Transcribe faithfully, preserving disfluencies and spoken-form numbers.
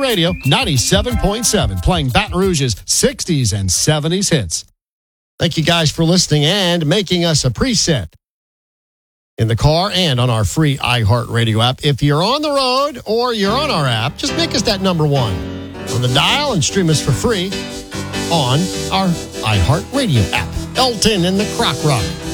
Radio ninety-seven point seven, playing Baton Rouge's sixties and seventies hits. Thank you guys for listening and making us a preset in the car and on our free iHeartRadio app. If you're on the road or you're on our app, just make us that number one on the dial and stream us for free on our iHeartRadio app. Elton and the Croc Rock.